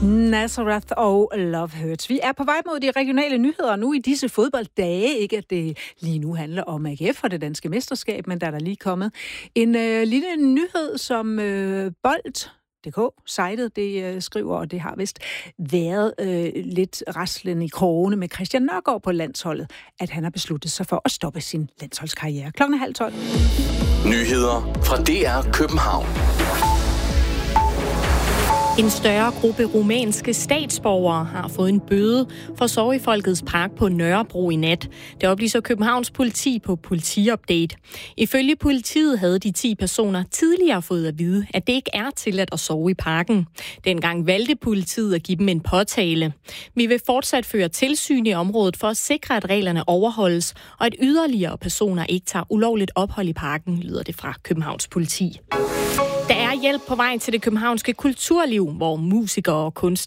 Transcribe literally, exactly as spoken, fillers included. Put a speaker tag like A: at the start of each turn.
A: Nazareth og Love Hurts. Vi er på vej mod de regionale nyheder nu i disse fodbolddage. Ikke at det lige nu handler om A G F og det danske mesterskab, men der er der lige kommet en øh, lille nyhed, som øh, Bold punktum d k, sitet, det øh, skriver, og det har vist været øh, lidt raslen i krogene med Christian Nørgaard på landsholdet, at han har besluttet sig for at stoppe sin landsholdskarriere. Klokken er halv tolv.
B: Nyheder fra D R København.
C: En større gruppe rumænske statsborgere har fået en bøde for at sove i Folkets Park på Nørrebro i nat. Det oplyser Københavns politi på Politiupdate. Ifølge politiet havde de ti personer tidligere fået at vide, at det ikke er tilladt at sove i parken. Dengang valgte politiet at give dem en påtale. Vi vil fortsat føre tilsyn i området for at sikre, at reglerne overholdes, og at yderligere personer ikke tager ulovligt ophold i parken, lyder det fra Københavns politi. Der er hjælp på vej til det københavnske kulturliv, hvor musikere og kunstnere